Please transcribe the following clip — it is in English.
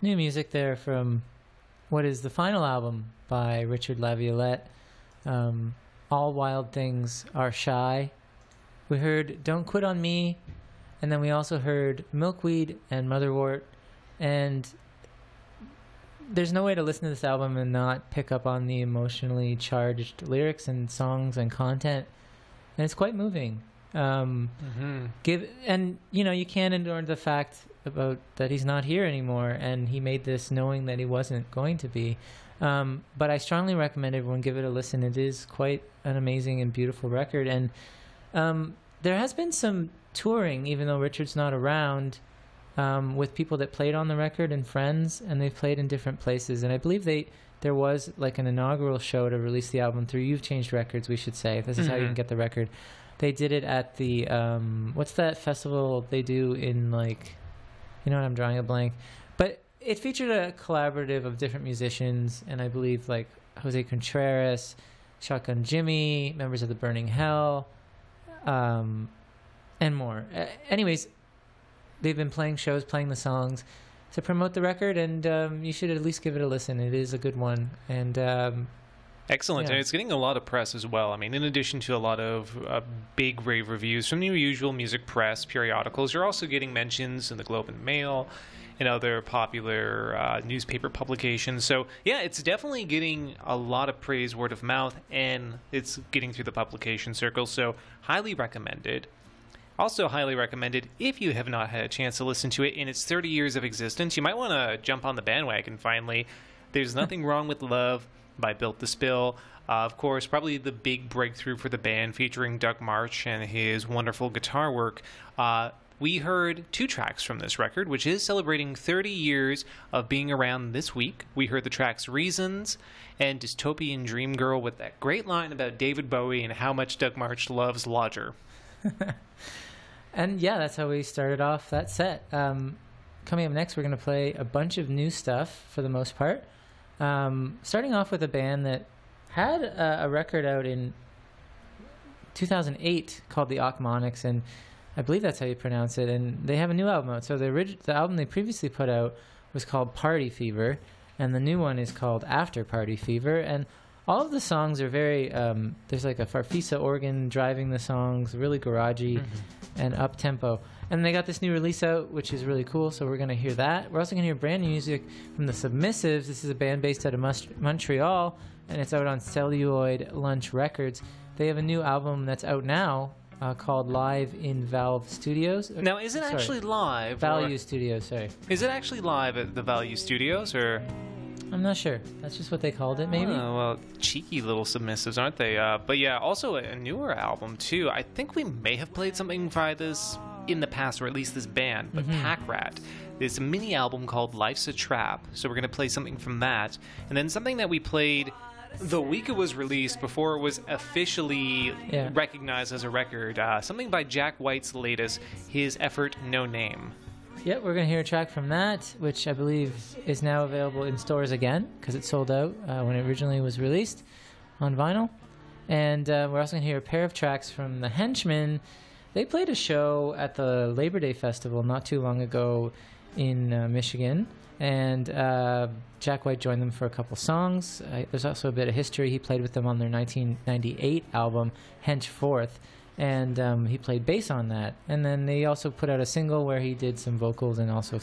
new music there from what is the final album by Richard Laviolette. All Wild Things Are Shy. We heard Don't Quit on Me, and then we also heard Milkweed and Motherwort. And there's no way to listen to this album and not pick up on the emotionally charged lyrics and songs and content. And it's quite moving. You can't ignore the fact about that he's not here anymore, and he made this knowing that he wasn't going to be. But I strongly recommend everyone give it a listen. It is quite an amazing and beautiful record. And there has been some touring, even though Richard's not around, with people that played on the record and friends, and they've played in different places. And I believe there was like an inaugural show to release the album through You've Changed Records, we should say. This is how you can get the record. They did it at the, what's that festival they do in, like, you know what, I'm drawing a blank. But it featured a collaborative of different musicians, and I believe, like, Jose Contreras, Shotgun Jimmy, members of the Burning Hell, and more. Anyways, they've been playing shows, playing the songs to promote the record, and you should at least give it a listen. It is a good one. And excellent. Yeah. And it's getting a lot of press as well. I mean, in addition to a lot of big rave reviews from the usual music press periodicals, you're also getting mentions in the Globe and Mail and other popular newspaper publications. So, yeah, it's definitely getting a lot of praise, word of mouth, and it's getting through the publication circles. So, highly recommended. Also highly recommended, if you have not had a chance to listen to it in its 30 years of existence, you might want to jump on the bandwagon finally. There's Nothing Wrong with Love by Built to Spill. Of course, probably the big breakthrough for the band, featuring Doug March and his wonderful guitar work. We heard 2 tracks from this record, which is celebrating 30 years of being around this week. We heard the tracks Reasons and Dystopian Dream Girl, with that great line about David Bowie and how much Doug March loves Lodger. And yeah, that's how we started off that set. Coming up next, we're going to play a bunch of new stuff for the most part. Starting off with a band that had a record out in 2008 called the Ochmoneks, and I believe that's how you pronounce it. And they have a new album out. So the album they previously put out was called Party Fever, and the new one is called After Party Fever. And all of the songs are very, there's like a Farfisa organ driving the songs, really garagey and up-tempo. And they got this new release out, which is really cool, so we're going to hear that. We're also going to hear brand new music from The Submissives. This is a band based out of Montreal, and it's out on Celluloid Lunch Records. They have a new album that's out now called Live in Valve Studios. Now, is it actually live? Value Studios, sorry. Is it actually live at the Value Studios, or...? I'm not sure. That's just what they called it, maybe? Oh, well, cheeky little Submissives, aren't they? But yeah, also a newer album, too. I think we may have played something by this in the past, or at least this band, but Pack Rat. There's a mini album called Life's a Trap, so we're going to play something from that. And then something that we played the week it was released, before it was officially recognized as a record, something by Jack White's latest, his effort No Name. Yep, we're going to hear a track from that, which I believe is now available in stores again, because it sold out when it originally was released on vinyl. And we're also going to hear a pair of tracks from The Henchmen. They played a show at the Labor Day Festival not too long ago in Michigan, and Jack White joined them for a couple songs. There's also a bit of history. He played with them on their 1998 album, Henceforth, and he played bass on that. And then they also put out a single where he did some vocals and also